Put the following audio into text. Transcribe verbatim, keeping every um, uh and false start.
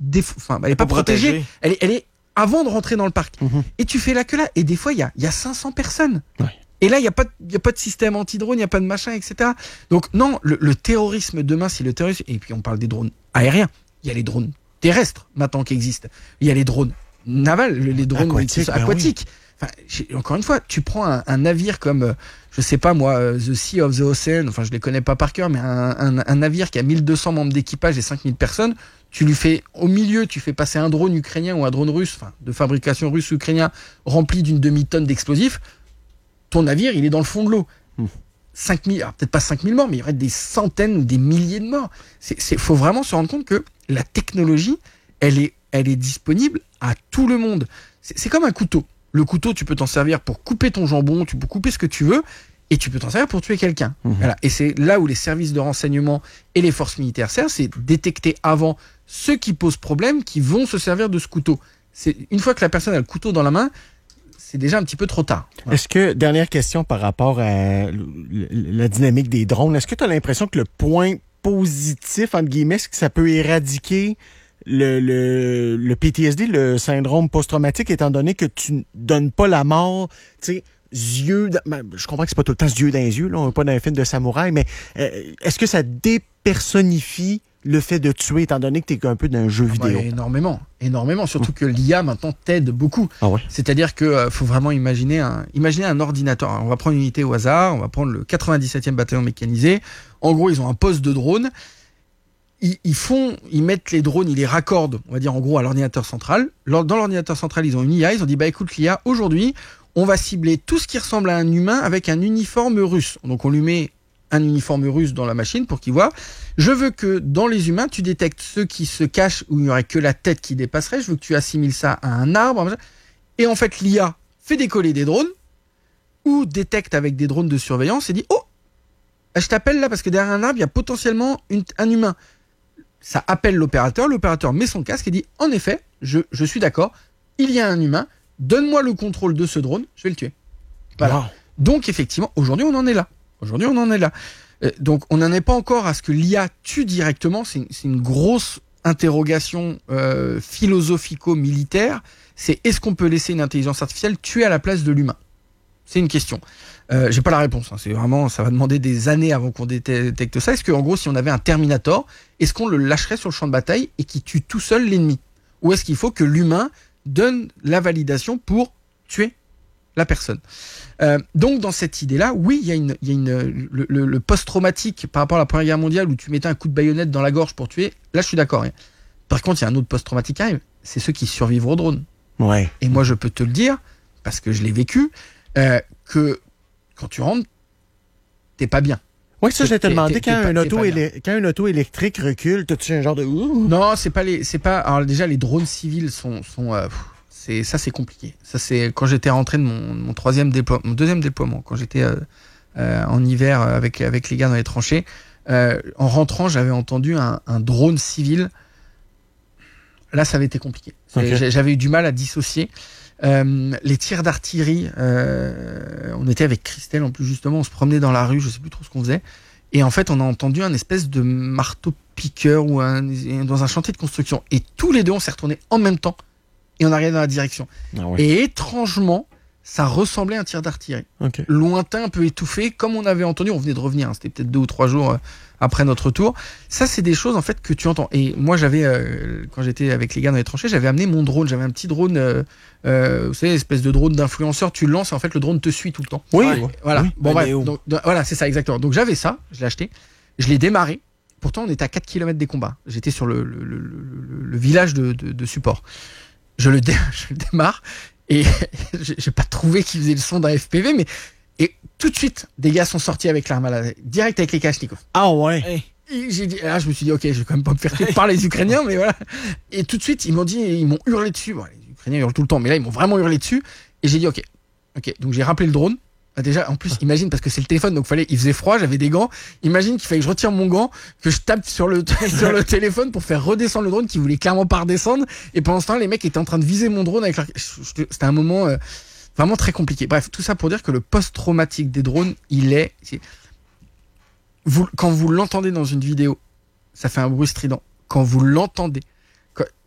déf... enfin, elle est pas protégée. protégée. Elle est, elle est avant de rentrer dans le parc. Mm-hmm. Et tu fais la queue là. Et des fois, il y a, y a cinq cents personnes. Ouais. Et là, il n'y a, a pas de système anti-drone, il n'y a pas de machin, et cetera. Donc non, le, le terrorisme demain, c'est le terrorisme. Et puis on parle des drones aériens. Il y a les drones terrestres maintenant qui existent. Il y a les drones navals, les drones aquatiques. Ben aquatiques. Oui. Enfin, encore une fois, tu prends un, un navire comme, euh, je sais pas moi, euh, The Sea of the Ocean, enfin je les connais pas par cœur, mais un, un, un navire qui a mille deux cents membres d'équipage et cinq mille personnes, tu lui fais, au milieu, tu fais passer un drone ukrainien ou un drone russe, enfin de fabrication russe ou ukrainien, rempli d'une demi-tonne d'explosifs, ton navire, il est dans le fond de l'eau. Mmh. cinq mille, alors peut-être pas cinq mille morts, mais il y aurait des centaines ou des milliers de morts. C'est, c'est, faut vraiment se rendre compte que la technologie, elle est, elle est disponible à tout le monde. C'est, c'est comme un couteau. Le couteau, tu peux t'en servir pour couper ton jambon, tu peux couper ce que tu veux, et tu peux t'en servir pour tuer quelqu'un. Mmh. Voilà. Et c'est là où les services de renseignement et les forces militaires servent, c'est détecter avant ceux qui posent problème, qui vont se servir de ce couteau. C'est, une fois que la personne a le couteau dans la main, c'est déjà un petit peu trop tard. Voilà. Est-ce que, dernière question par rapport à la dynamique des drones, est-ce que tu as l'impression que le point positif, entre guillemets, c'est que ça peut éradiquer le, le, le P T S D, le syndrome post-traumatique, étant donné que tu ne donnes pas la mort, tu sais, yeux, je comprends que c'est pas tout le temps yeux dans les yeux, là, on n'est pas dans un film de samouraï, mais euh, est-ce que ça dépersonnifie le fait de tuer, étant donné que tu es un peu dans un jeu vidéo? Ouais, énormément, énormément. Surtout mmh. que l'I A maintenant t'aide beaucoup. Ah ouais. C'est-à-dire que euh, faut vraiment imaginer un, imaginer un ordinateur. Alors, on va prendre une unité au hasard, on va prendre le quatre-vingt-dix-septième bataillon mécanisé. En gros, ils ont un poste de drone. Ils, ils font, ils mettent les drones, ils les raccordent, on va dire en gros à l'ordinateur central. Dans l'ordinateur central, ils ont une I A. Ils ont dit bah écoute l'I A, aujourd'hui, on va cibler tout ce qui ressemble à un humain avec un uniforme russe. Donc on lui met un uniforme russe dans la machine pour qu'il voit. Je veux que dans les humains, tu détectes ceux qui se cachent où il n'y aurait que la tête qui dépasserait. Je veux que tu assimiles ça à un arbre. Et en fait, l'I A fait décoller des drones ou détecte avec des drones de surveillance et dit « Oh, je t'appelle là parce que derrière un arbre, il y a potentiellement une, un humain. » Ça appelle l'opérateur. L'opérateur met son casque et dit « En effet, je, je suis d'accord. Il y a un humain. Donne-moi le contrôle de ce drone. Je vais le tuer. » Voilà. Wow. Donc, effectivement, aujourd'hui, on en est là. Aujourd'hui, on en est là. Euh, donc, on n'en est pas encore à ce que l'I A tue directement. C'est, c'est une grosse interrogation euh, philosophico-militaire. C'est est-ce qu'on peut laisser une intelligence artificielle tuer à la place de l'humain? C'est une question. Euh, j'ai pas la réponse. Hein. C'est vraiment, ça va demander des années avant qu'on détecte ça. Est-ce que, en gros, si on avait un Terminator, est-ce qu'on le lâcherait sur le champ de bataille et qu'il tue tout seul l'ennemi? Ou est-ce qu'il faut que l'humain donne la validation pour tuer la personne? Euh, donc dans cette idée-là, oui, il y a une, il y a une le, le, le post-traumatique par rapport à la Première Guerre mondiale où tu mettais un coup de baïonnette dans la gorge pour tuer. Là, je suis d'accord. Hein. Par contre, il y a un autre post-traumatique qui arrive. C'est ceux qui survivent au drone. Ouais. Et moi, je peux te le dire parce que je l'ai vécu euh, que quand tu rentres, t'es pas bien. Oui, ça, je l'ai te demandé. Quand un, auto élé- quand un auto électrique recule, t'as-tu un genre de... Non, c'est pas les... C'est pas... Alors déjà, les drones civils sont... sont euh, c'est, ça, c'est compliqué. Ça, c'est quand j'étais rentré de mon, mon troisième déploiement, mon deuxième déploiement, quand j'étais euh, euh, en hiver avec, avec les gars dans les tranchées. Euh, en rentrant, j'avais entendu un, un drone civil. Là, ça avait été compliqué. Okay. J'avais eu du mal à dissocier. Euh, les tirs d'artillerie, euh, on était avec Christelle en plus justement, on se promenait dans la rue, je sais plus trop ce qu'on faisait, et en fait on a entendu un espèce de marteau-piqueur ou un, dans un chantier de construction, et tous les deux on s'est retournés en même temps et on a regardé dans la direction. Ah ouais. Et étrangement, ça ressemblait à un tir d'artillerie, okay. Lointain, un peu étouffé, comme on avait entendu, on venait de revenir, hein, c'était peut-être deux ou trois jours euh, après notre retour. Ça, c'est des choses en fait que tu entends. Et moi, j'avais, euh, quand j'étais avec les gars dans les tranchées, j'avais amené mon drone, j'avais un petit drone, euh, euh, vous savez, espèce de drone d'influenceur, tu le lances et en fait le drone te suit tout le temps. Oui, ouais. Voilà. Oui, bon, bref, donc, donc, voilà, c'est ça exactement. Donc j'avais ça, je l'ai acheté, je l'ai démarré. Pourtant, on était à quatre kilomètres des combats. J'étais sur le, le, le, le, le village de, de, de support. Je le, dé, je le démarre. Et j'ai pas trouvé qu'il faisait le son d'un F P V, mais et tout de suite, des gars sont sortis avec l'arme à la direct avec les Kalachnikov. Ah ouais. Et j'ai dit, là, je me suis dit, ok, je vais quand même pas me faire tuer par les Ukrainiens, mais voilà. Et tout de suite, ils m'ont dit, ils m'ont hurlé dessus. Bon, les Ukrainiens hurlent tout le temps, mais là, ils m'ont vraiment hurlé dessus. Et j'ai dit, ok, ok. Donc j'ai rappelé le drone. Déjà, en plus, imagine, parce que c'est le téléphone, donc fallait, il faisait froid, j'avais des gants. Imagine qu'il fallait que je retire mon gant, que je tape sur le, sur le téléphone pour faire redescendre le drone qui voulait clairement pas redescendre. Et pendant ce temps, les mecs étaient en train de viser mon drone avec leur... C'était un moment euh, vraiment très compliqué. Bref, tout ça pour dire que le post-traumatique des drones, il est, c'est... Vous, quand vous l'entendez dans une vidéo, ça fait un bruit strident. Quand vous l'entendez, quand...